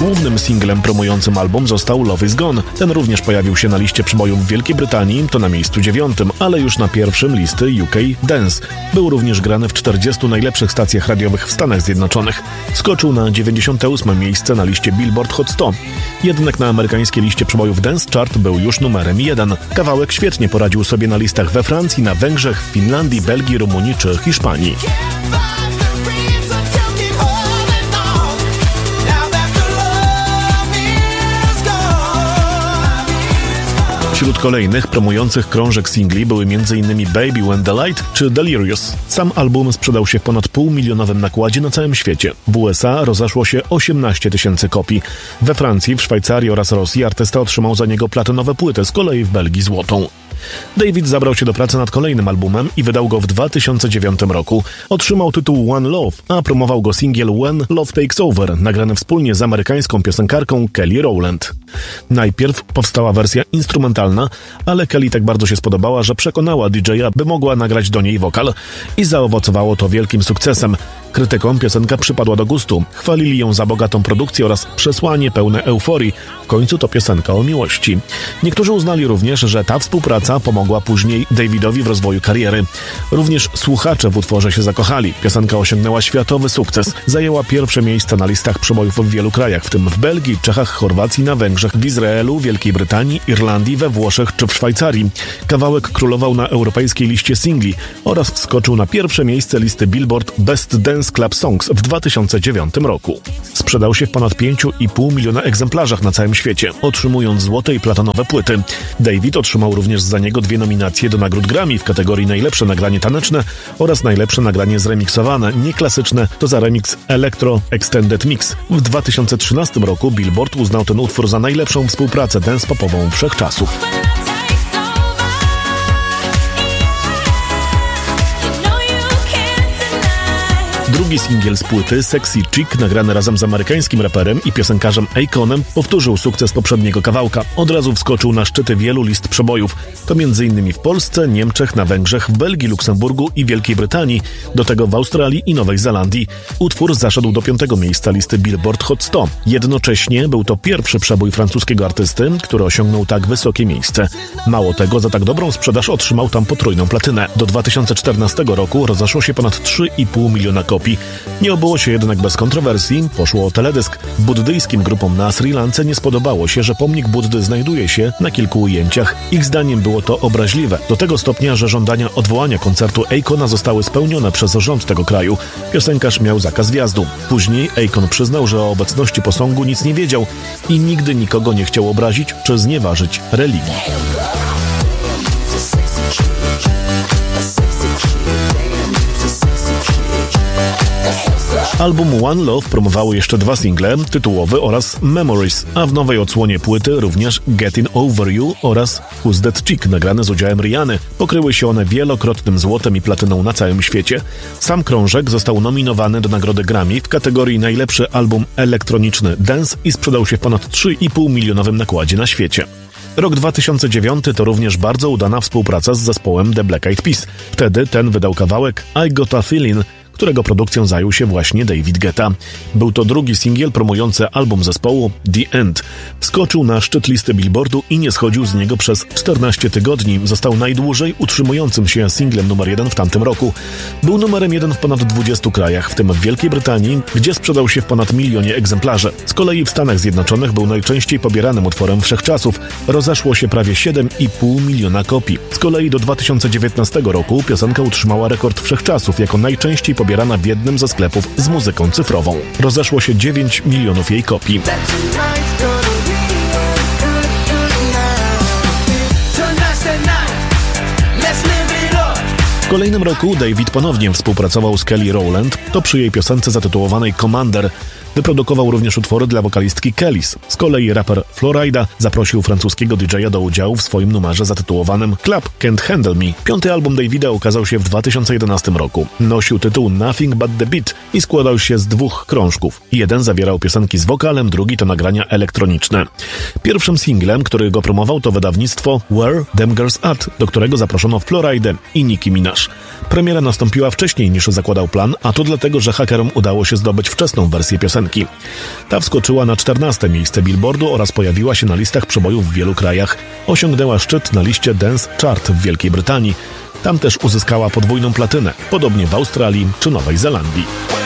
Głównym singlem promującym album został Love Is Gone. Ten również pojawił się na liście przebojów w Wielkiej Brytanii, to na miejscu 9, ale już na pierwszym listy UK Dance. Był również grany w 40 najlepszych stacjach radiowych w Stanach Zjednoczonych. Skoczył na 98 miejsce na liście Billboard Hot 100. Jednak na amerykańskiej liście przebojów Dance Chart był już numerem 1. Kawałek świetnie poradził sobie na listach we Francji, na Węgrzech, w Finlandii, Belgii, Rumunii czy Hiszpanii. Wśród kolejnych promujących krążek singli były m.in. Baby When the Light czy Delirious. Sam album sprzedał się w ponad półmilionowym nakładzie na całym świecie. W USA rozeszło się 18 000 kopii. We Francji, w Szwajcarii oraz Rosji artysta otrzymał za niego platynowe płyty, z kolei w Belgii złotą. David zabrał się do pracy nad kolejnym albumem i wydał go w 2009 roku. Otrzymał tytuł One Love, a promował go singiel When Love Takes Over, nagrany wspólnie z amerykańską piosenkarką Kelly Rowland. Najpierw powstała wersja instrumentalna, ale Kelly tak bardzo się spodobała, że przekonała DJ-a, by mogła nagrać do niej wokal. I zaowocowało to wielkim sukcesem. Krytykom piosenka przypadła do gustu. Chwalili ją za bogatą produkcję oraz przesłanie pełne euforii. W końcu to piosenka o miłości. Niektórzy uznali również, że ta współpraca pomogła później Davidowi w rozwoju kariery. Również słuchacze w utworze się zakochali. Piosenka osiągnęła światowy sukces. Zajęła pierwsze miejsca na listach przebojów w wielu krajach, w tym w Belgii, Czechach, Chorwacji, na Węgrzech, w Izraelu, Wielkiej Brytanii, Irlandii, we Włoszech czy w Szwajcarii. Kawałek królował na europejskiej liście singli oraz wskoczył na pierwsze miejsce listy Billboard Best Dance Club Songs w 2009 roku. Sprzedał się w ponad 5,5 miliona egzemplarzach na całym świecie, otrzymując złote i platinowe płyty. David otrzymał również za niego 2 nominacje do nagród Grammy w kategorii najlepsze nagranie taneczne oraz najlepsze nagranie zremiksowane, nieklasyczne, to za remix Electro Extended Mix. W 2013 roku Billboard uznał ten utwór za najlepszą współpracę dance-popową wszechczasów. Drugi singiel z płyty, Sexy Chick, nagrany razem z amerykańskim raperem i piosenkarzem Akonem, powtórzył sukces poprzedniego kawałka. Od razu wskoczył na szczyty wielu list przebojów. To m.in. w Polsce, Niemczech, na Węgrzech, w Belgii, Luksemburgu i Wielkiej Brytanii, do tego w Australii i Nowej Zelandii. Utwór zaszedł do 5. miejsca listy Billboard Hot 100. Jednocześnie był to pierwszy przebój francuskiego artysty, który osiągnął tak wysokie miejsce. Mało tego, za tak dobrą sprzedaż otrzymał tam potrójną platynę. Do 2014 roku rozeszło się ponad 3,5 miliona kopii. Nie obyło się jednak bez kontrowersji. Poszło o teledysk. Buddyjskim grupom na Sri Lance nie spodobało się, że pomnik Buddy znajduje się na kilku ujęciach. Ich zdaniem było to obraźliwe. Do tego stopnia, że żądania odwołania koncertu Akona zostały spełnione przez rząd tego kraju. Piosenkarz miał zakaz wjazdu. Później Akon przyznał, że o obecności posągu nic nie wiedział i nigdy nikogo nie chciał obrazić czy znieważyć religii. Album One Love promowało jeszcze 2 single, tytułowy oraz Memories, a w nowej odsłonie płyty również Getting Over You oraz Who's That Chick, nagrane z udziałem Rihanny. Pokryły się one wielokrotnym złotem i platyną na całym świecie. Sam krążek został nominowany do nagrody Grammy w kategorii najlepszy album elektroniczny dance i sprzedał się w ponad 3,5 milionowym nakładzie na świecie. Rok 2009 to również bardzo udana współpraca z zespołem The Black Eyed Peas. Wtedy ten wydał kawałek I Got a Feeling, którego produkcją zajął się właśnie David Guetta. Był to drugi singiel promujący album zespołu The End. Wskoczył na szczyt listy Billboardu i nie schodził z niego przez 14 tygodni. Został najdłużej utrzymującym się singlem numer 1 w tamtym roku. Był numerem 1 w ponad 20 krajach, w tym w Wielkiej Brytanii, gdzie sprzedał się w ponad 1 milionie egzemplarzy. Z kolei w Stanach Zjednoczonych był najczęściej pobieranym utworem wszechczasów. Rozeszło się prawie 7,5 miliona kopii. Z kolei do 2019 roku piosenka utrzymała rekord wszechczasów jako najczęściej pobierana w jednym ze sklepów z muzyką cyfrową. Rozeszło się 9 milionów jej kopii. W kolejnym roku David ponownie współpracował z Kelly Rowland, to przy jej piosence zatytułowanej Commander. Wyprodukował również utwory dla wokalistki Kellys. Z kolei raper Florida zaprosił francuskiego DJ-a do udziału w swoim numerze zatytułowanym Club Can't Handle Me. 5. album Davida ukazał się w 2011 roku. Nosił tytuł Nothing But The Beat i składał się z 2 krążków. Jeden zawierał piosenki z wokalem, drugi to nagrania elektroniczne. Pierwszym singlem, który go promował, to wydawnictwo Where Them Girls At, do którego zaproszono Floridę i Nicki Minaj. Premiera nastąpiła wcześniej niż zakładał plan, a to dlatego, że hakerom udało się zdobyć wczesną wersję piosenki. piosenki. Ta wskoczyła na 14. miejsce Billboardu oraz pojawiła się na listach przebojów w wielu krajach. Osiągnęła szczyt na liście Dance Chart w Wielkiej Brytanii. Tam też uzyskała podwójną platynę, podobnie w Australii czy Nowej Zelandii.